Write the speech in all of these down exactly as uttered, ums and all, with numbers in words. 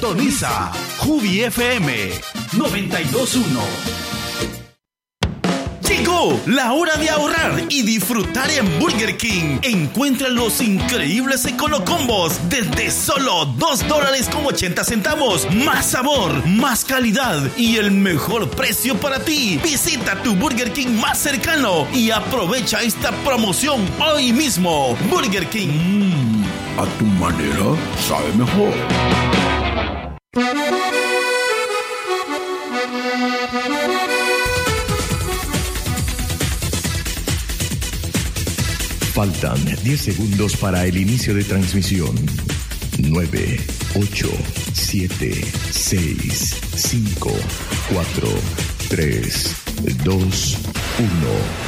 Sintoniza Jubi F M noventa y dos punto uno. Llegó la hora de ahorrar y disfrutar en Burger King. Encuentra los increíbles Econocombos desde solo dos dólares con ochenta centavos. Más sabor, más calidad y el mejor precio para ti. Visita tu Burger King más cercano y aprovecha esta promoción hoy mismo. Burger King. Mm, a tu manera, sabe mejor. Faltan diez segundos para el inicio de transmisión. nueve, ocho, siete, seis, cinco, cuatro, tres, dos, uno.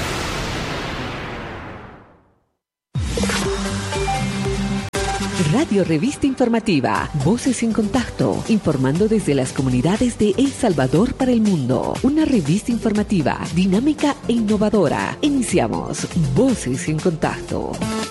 Radio Revista Informativa, Voces en Contacto, informando desde las comunidades de El Salvador para el mundo. Una revista informativa, dinámica e innovadora. Iniciamos Voces en Contacto.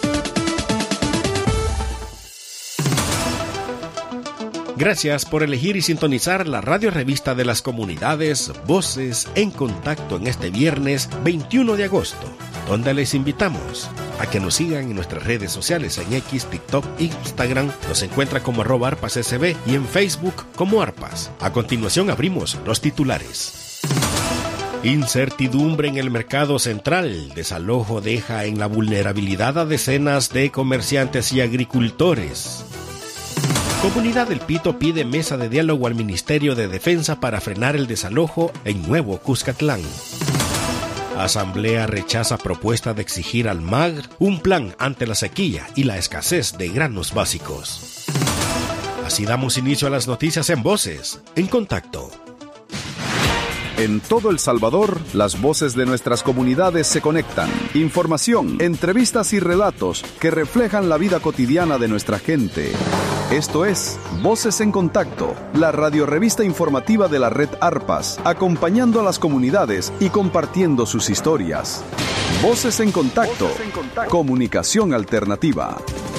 Gracias por elegir y sintonizar la radio revista de las comunidades Voces en Contacto en este viernes veintiuno de agosto, donde les invitamos a que nos sigan en nuestras redes sociales en X, TikTok e Instagram. Nos encuentra como arroba arpas S B y en Facebook como Arpas. A continuación abrimos los titulares. Incertidumbre en el mercado central. Desalojo deja en la vulnerabilidad a decenas de comerciantes y agricultores. Comunidad del Pito pide mesa de diálogo al Ministerio de Defensa para frenar el desalojo en Nuevo Cuscatlán. Asamblea rechaza propuesta de exigir al M A G R un plan ante la sequía y la escasez de granos básicos. Así damos inicio a las noticias en Voces en Contacto. En todo El Salvador, las voces de nuestras comunidades se conectan. Información, entrevistas y relatos que reflejan la vida cotidiana de nuestra gente. Esto es Voces en Contacto, la radiorrevista informativa de la red Arpas, acompañando a las comunidades y compartiendo sus historias. Voces en Contacto, Voces en Contacto. Comunicación alternativa.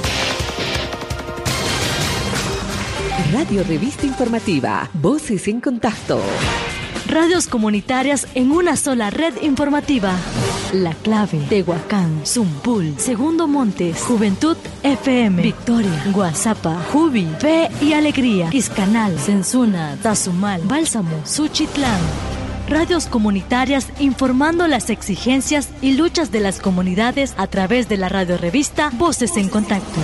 Radio Revista Informativa, Voces en Contacto. Radios comunitarias en una sola red informativa. La Clave, Tehuacán, Zumpul, Segundo Montes, Juventud F M, Victoria, Guazapa, Jubi, Fe y Alegría, Quiscanal, Sensuna, Tazumal, Bálsamo, Suchitlán. Radios comunitarias informando las exigencias y luchas de las comunidades a través de la radio revista Voces en Contacto.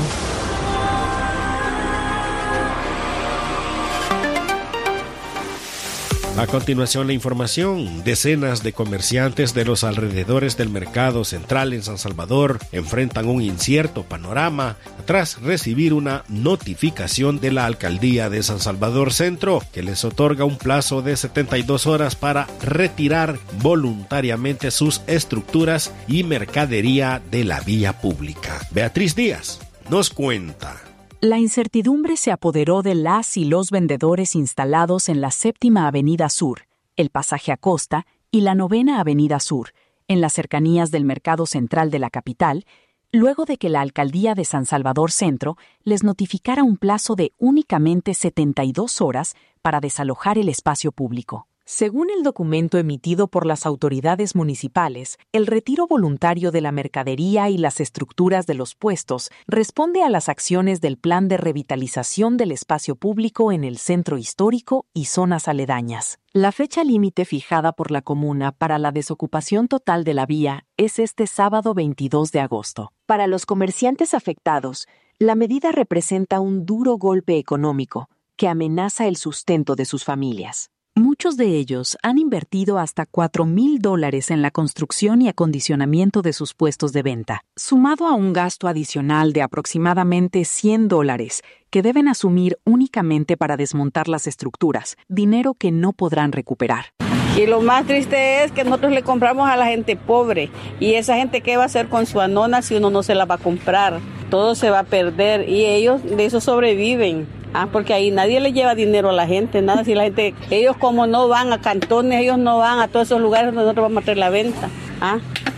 A continuación la información. Decenas de comerciantes de los alrededores del mercado central en San Salvador enfrentan un incierto panorama tras recibir una notificación de la Alcaldía de San Salvador Centro que les otorga un plazo de setenta y dos horas para retirar voluntariamente sus estructuras y mercadería de la vía pública. Beatriz Díaz nos cuenta. La incertidumbre se apoderó de las y los vendedores instalados en la Séptima Avenida Sur, el Pasaje Acosta y la Novena Avenida Sur, en las cercanías del mercado central de la capital, luego de que la Alcaldía de San Salvador Centro les notificara un plazo de únicamente setenta y dos horas para desalojar el espacio público. Según el documento emitido por las autoridades municipales, el retiro voluntario de la mercadería y las estructuras de los puestos responde a las acciones del Plan de Revitalización del Espacio Público en el Centro Histórico y zonas aledañas. La fecha límite fijada por la comuna para la desocupación total de la vía es este sábado veintidós de agosto. Para los comerciantes afectados, la medida representa un duro golpe económico que amenaza el sustento de sus familias. Muchos de ellos han invertido hasta cuatro mil dólares en la construcción y acondicionamiento de sus puestos de venta, sumado a un gasto adicional de aproximadamente cien dólares que deben asumir únicamente para desmontar las estructuras, dinero que no podrán recuperar. Y lo más triste es que nosotros le compramos a la gente pobre, y esa gente, ¿qué va a hacer con su anona si uno no se la va a comprar? Todo se va a perder y ellos de eso sobreviven. Ah, porque ahí nadie le lleva dinero a la gente, nada. Si la gente, ellos como no van a cantones, ellos no van a todos esos lugares donde nosotros vamos a traer la venta. Ah,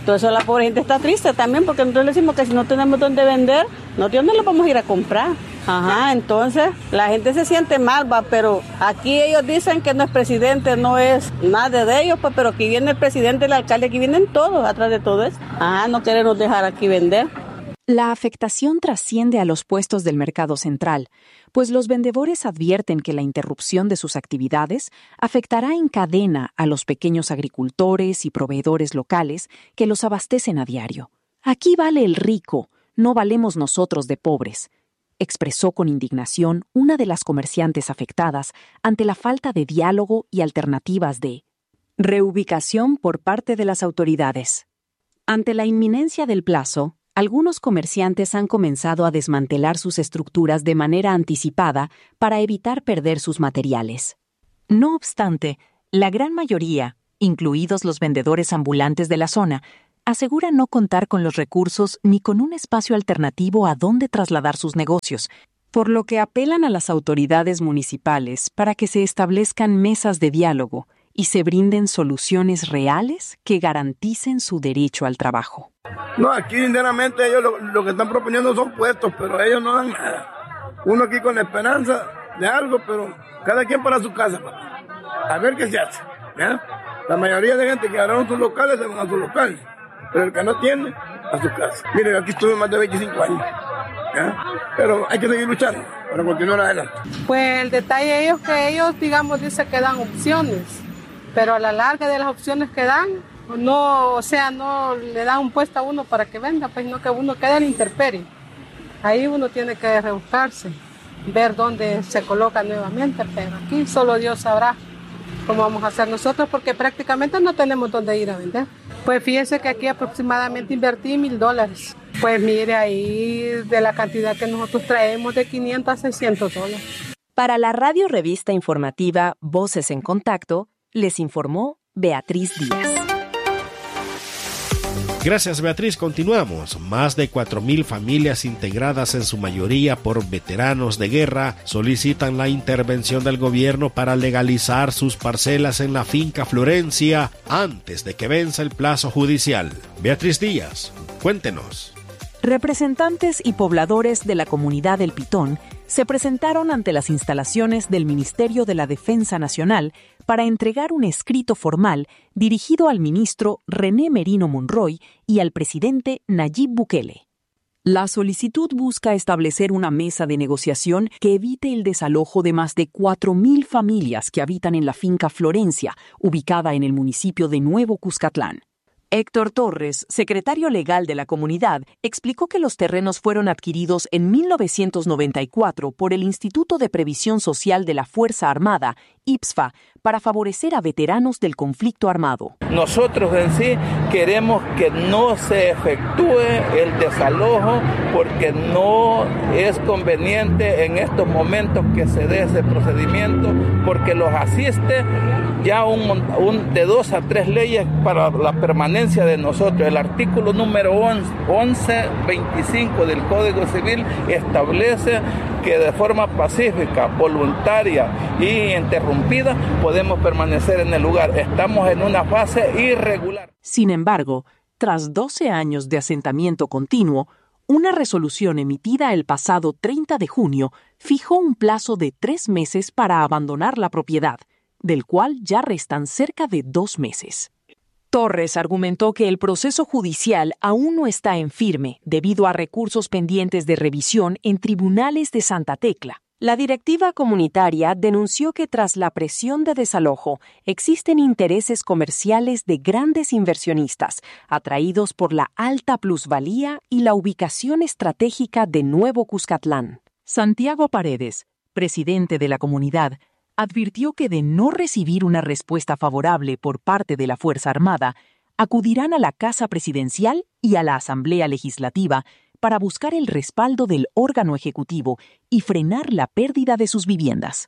Entonces la pobre gente está triste también porque nosotros le decimos que si no tenemos dónde vender, no ¿dónde lo vamos a ir a comprar? Ajá, entonces la gente se siente mal, va, pero aquí ellos dicen que no es presidente, no es nada de ellos, pues, pero aquí viene el presidente, el alcalde, aquí vienen todos atrás de todo eso. Ajá, no queremos dejar aquí vender. La afectación trasciende a los puestos del mercado central, pues los vendedores advierten que la interrupción de sus actividades afectará en cadena a los pequeños agricultores y proveedores locales que los abastecen a diario. Aquí vale el rico, no valemos nosotros de pobres, expresó con indignación una de las comerciantes afectadas ante la falta de diálogo y alternativas de reubicación por parte de las autoridades. Ante la inminencia del plazo, algunos comerciantes han comenzado a desmantelar sus estructuras de manera anticipada para evitar perder sus materiales. No obstante, la gran mayoría, incluidos los vendedores ambulantes de la zona, aseguran no contar con los recursos ni con un espacio alternativo a donde trasladar sus negocios, por lo que apelan a las autoridades municipales para que se establezcan mesas de diálogo y se brinden soluciones reales que garanticen su derecho al trabajo. No, aquí sinceramente ellos lo, lo que están proponiendo son puestos, pero ellos no dan nada. Uno aquí con la esperanza de algo, pero cada quien para su casa, a ver qué se hace, ¿ya? La mayoría de gente que agarraron sus locales se van a sus locales, pero el que no tiene, a su casa. Miren, aquí estuve más de veinticinco años, ¿ya? Pero hay que seguir luchando para continuar adelante. Pues el detalle de ellos que ellos, digamos, dicen que dan opciones, pero a la larga de las opciones que dan, no, o sea, no le dan un puesto a uno para que venda, pues no que uno quede en la intemperie. Ahí uno tiene que rebuscarse, ver dónde se coloca nuevamente, pero aquí solo Dios sabrá cómo vamos a hacer nosotros, porque prácticamente no tenemos dónde ir a vender. Pues fíjese que aquí aproximadamente invertí mil dólares. Pues mire ahí de la cantidad que nosotros traemos de quinientos a seiscientos dólares. Para la radio revista informativa Voces en Contacto, les informó Beatriz Díaz. Gracias, Beatriz. Continuamos. Más de cuatro mil familias integradas en su mayoría por veteranos de guerra solicitan la intervención del gobierno para legalizar sus parcelas en la finca Florencia antes de que venza el plazo judicial. Beatriz Díaz, cuéntenos. Representantes y pobladores de la comunidad del Pitón se presentaron ante las instalaciones del Ministerio de la Defensa Nacional para entregar un escrito formal dirigido al ministro René Merino Monroy y al presidente Nayib Bukele. La solicitud busca establecer una mesa de negociación que evite el desalojo de más de cuatro mil familias que habitan en la finca Florencia, ubicada en el municipio de Nuevo Cuscatlán. Héctor Torres, secretario legal de la comunidad, explicó que los terrenos fueron adquiridos en mil novecientos noventa y cuatro por el Instituto de Previsión Social de la Fuerza Armada, I P S F A, para favorecer a veteranos del conflicto armado. Nosotros en sí queremos que no se efectúe el desalojo porque no es conveniente en estos momentos que se dé ese procedimiento porque los asiste ya un, un, de dos a tres leyes para la permanencia de nosotros. El artículo número once veinticinco del Código Civil establece que de forma pacífica, voluntaria e interrumpida podemos permanecer en el lugar. Estamos en una fase irregular. Sin embargo, tras doce años de asentamiento continuo, una resolución emitida el pasado treinta de junio fijó un plazo de tres meses para abandonar la propiedad, del cual ya restan cerca de dos meses. Torres argumentó que el proceso judicial aún no está en firme debido a recursos pendientes de revisión en tribunales de Santa Tecla. La directiva comunitaria denunció que tras la presión de desalojo existen intereses comerciales de grandes inversionistas atraídos por la alta plusvalía y la ubicación estratégica de Nuevo Cuscatlán. Santiago Paredes, presidente de la comunidad, advirtió que de no recibir una respuesta favorable por parte de la Fuerza Armada, acudirán a la Casa Presidencial y a la Asamblea Legislativa para buscar el respaldo del órgano ejecutivo y frenar la pérdida de sus viviendas.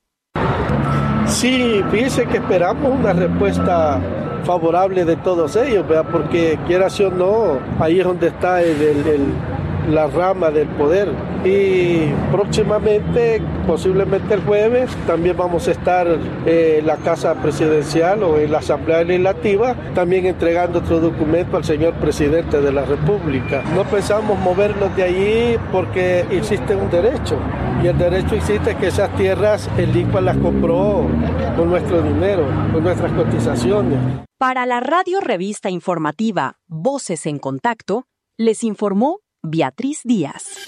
Sí, fíjese que esperamos una respuesta favorable de todos ellos, ¿verdad? Porque quiera o no, ahí es donde está el, el, el, la rama del poder. Y próximamente, posiblemente el jueves, también vamos a estar eh, en la Casa Presidencial o en la Asamblea Legislativa, también entregando otro documento al señor Presidente de la República. No pensamos movernos de allí porque existe un derecho, y el derecho existe que esas tierras el I C U A las compró con nuestro dinero, con nuestras cotizaciones. Para la radio revista informativa Voces en Contacto, les informó Beatriz Díaz.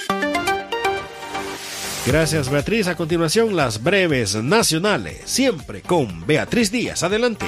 Gracias, Beatriz. A continuación, las breves nacionales, siempre con Beatriz Díaz. Adelante.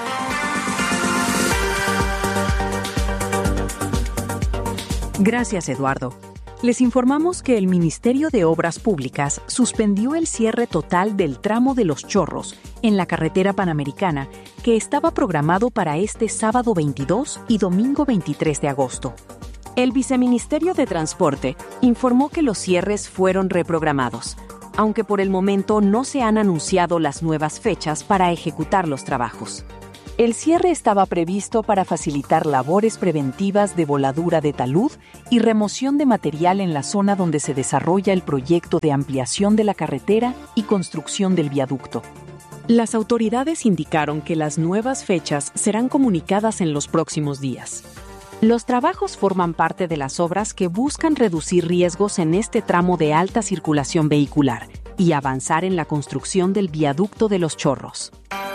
Gracias, Eduardo. Les informamos que el Ministerio de Obras Públicas suspendió el cierre total del tramo de Los Chorros en la carretera Panamericana, que estaba programado para este sábado veintidós y domingo veintitrés de agosto. El Viceministerio de Transporte informó que los cierres fueron reprogramados, aunque por el momento no se han anunciado las nuevas fechas para ejecutar los trabajos. El cierre estaba previsto para facilitar labores preventivas de voladura de talud y remoción de material en la zona donde se desarrolla el proyecto de ampliación de la carretera y construcción del viaducto. Las autoridades indicaron que las nuevas fechas serán comunicadas en los próximos días. Los trabajos forman parte de las obras que buscan reducir riesgos en este tramo de alta circulación vehicular y avanzar en la construcción del viaducto de Los Chorros.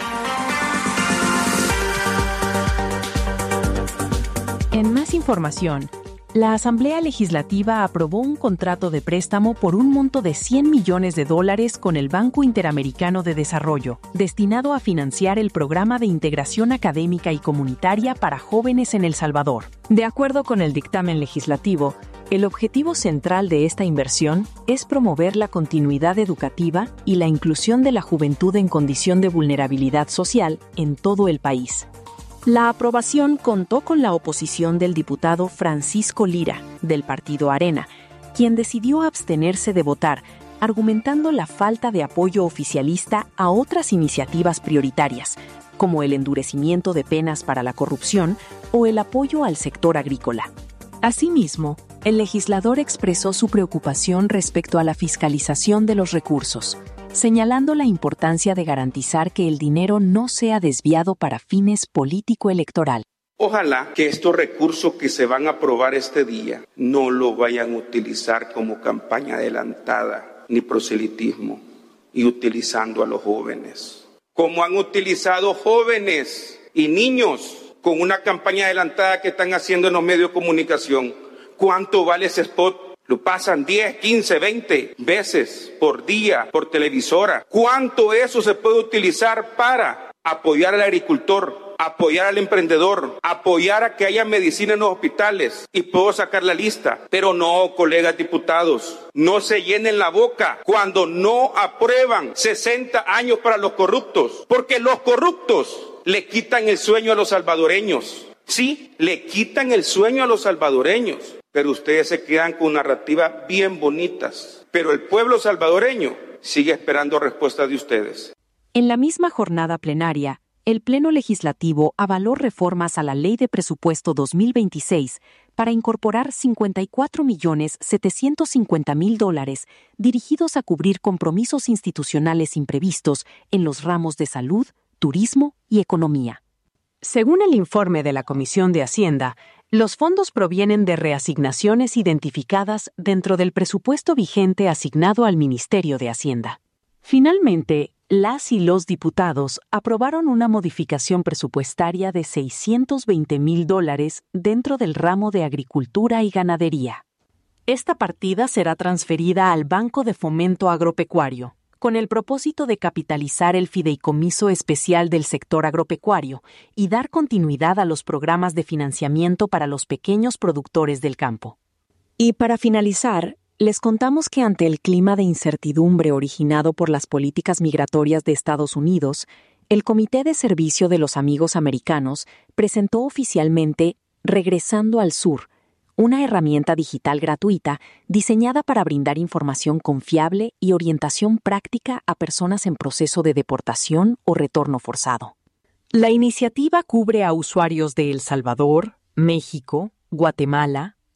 En más información, la Asamblea Legislativa aprobó un contrato de préstamo por un monto de cien millones de dólares con el Banco Interamericano de Desarrollo, destinado a financiar el programa de integración académica y comunitaria para jóvenes en El Salvador. De acuerdo con el dictamen legislativo, el objetivo central de esta inversión es promover la continuidad educativa y la inclusión de la juventud en condición de vulnerabilidad social en todo el país. La aprobación contó con la oposición del diputado Francisco Lira, del partido Arena, quien decidió abstenerse de votar, argumentando la falta de apoyo oficialista a otras iniciativas prioritarias, como el endurecimiento de penas para la corrupción o el apoyo al sector agrícola. Asimismo, el legislador expresó su preocupación respecto a la fiscalización de los recursos, señalando la importancia de garantizar que el dinero no sea desviado para fines político-electoral. Ojalá que estos recursos que se van a aprobar este día no lo vayan a utilizar como campaña adelantada ni proselitismo, y utilizando a los jóvenes, como han utilizado jóvenes y niños con una campaña adelantada que están haciendo en los medios de comunicación. ¿Cuánto vale ese spot? Lo pasan diez, quince, veinte veces por día por televisora. ¿Cuánto eso se puede utilizar para apoyar al agricultor, apoyar al emprendedor, apoyar a que haya medicina en los hospitales? Y puedo sacar la lista. Pero no, colegas diputados, no se llenen la boca cuando no aprueban sesenta años para los corruptos, porque los corruptos le quitan el sueño a los salvadoreños. Sí, le quitan el sueño a los salvadoreños. Pero ustedes se quedan con narrativas bien bonitas. Pero el pueblo salvadoreño sigue esperando respuestas de ustedes. En la misma jornada plenaria, el Pleno Legislativo avaló reformas a la Ley de Presupuesto dos mil veintiséis para incorporar cincuenta y cuatro millones setecientos cincuenta mil dólares dirigidos a cubrir compromisos institucionales imprevistos en los ramos de salud, turismo y economía. Según el informe de la Comisión de Hacienda, los fondos provienen de reasignaciones identificadas dentro del presupuesto vigente asignado al Ministerio de Hacienda. Finalmente, las y los diputados aprobaron una modificación presupuestaria de seiscientos veinte mil dólares dentro del ramo de agricultura y ganadería. Esta partida será transferida al Banco de Fomento Agropecuario, con el propósito de capitalizar el fideicomiso especial del sector agropecuario y dar continuidad a los programas de financiamiento para los pequeños productores del campo. Y para finalizar, les contamos que ante el clima de incertidumbre originado por las políticas migratorias de Estados Unidos, el Comité de Servicio de los Amigos Americanos presentó oficialmente Regresando al Sur, una herramienta digital gratuita diseñada para brindar información confiable y orientación práctica a personas en proceso de deportación o retorno forzado. La iniciativa cubre a usuarios de El Salvador, México, Guatemala,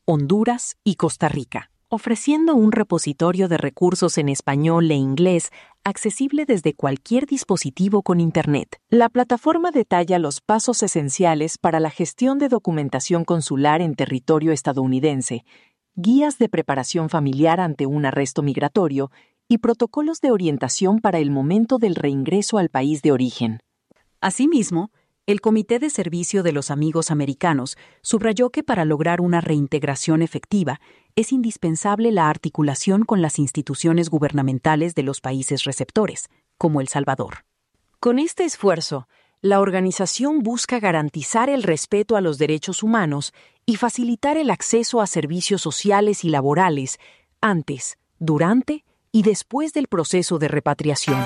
Honduras y Costa Rica, ofreciendo un repositorio de recursos en español e inglés accesible desde cualquier dispositivo con Internet. La plataforma detalla los pasos esenciales para la gestión de documentación consular en territorio estadounidense, guías de preparación familiar ante un arresto migratorio y protocolos de orientación para el momento del reingreso al país de origen. Asimismo, el Comité de Servicio de los Amigos Americanos subrayó que para lograr una reintegración efectiva es indispensable la articulación con las instituciones gubernamentales de los países receptores, como El Salvador. Con este esfuerzo, la organización busca garantizar el respeto a los derechos humanos y facilitar el acceso a servicios sociales y laborales antes, durante y después del proceso de repatriación.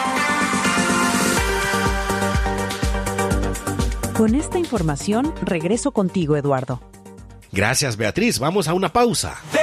Con esta información, regreso contigo, Eduardo. Gracias, Beatriz. Vamos a una pausa. De